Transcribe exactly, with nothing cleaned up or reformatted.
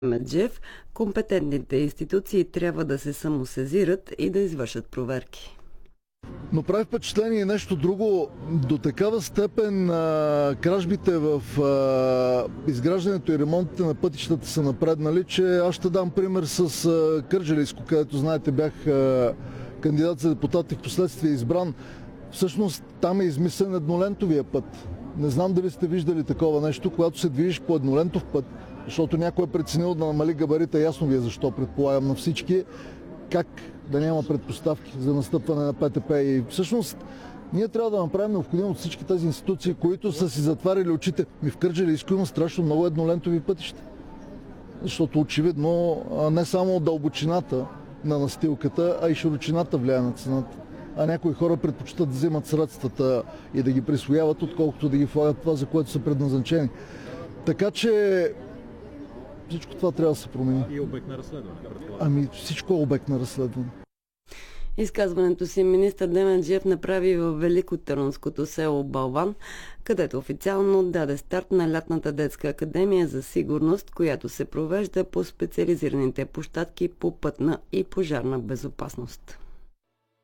Меджев, компетентните институции трябва да се самосезират и да извършат проверки. Но прави впечатление и нещо друго. До такава степен а, кражбите в а, изграждането и ремонтите на пътищата са напреднали, че аз ще дам пример с а, Кърджалийско, където, знаете, бях а, кандидат за депутат и в последствие избран. Всъщност там е измислен еднолентовия път. Не знам дали сте виждали такова нещо, когато се движиш по еднолентов път, защото някой е преценил да намали габарита, ясно ви е защо, предполагам на всички, как да няма предпоставки за настъпване на ПТП. И всъщност ние трябва да направим необходимо от всички тези институции, които са си затваряли очите. Ми в Кърджалийско има страшно много еднолентови пътища. Защото очевидно не само дълбочината на настилката, а и широчината влияе на цената. А някои хора предпочитат да вземат средствата и да ги присвояват, отколкото да ги влагат това, за което са предназначени. Така че всичко това трябва да се промени. И обект на разследване, предполагам. Ами всичко е обект на разследване. Изказването си министър Демерджиев направи в великотърновското село Балван, където официално даде старт на лятната детска академия за сигурност, която се провежда по специализираните площадки по пътна и пожарна безопасност.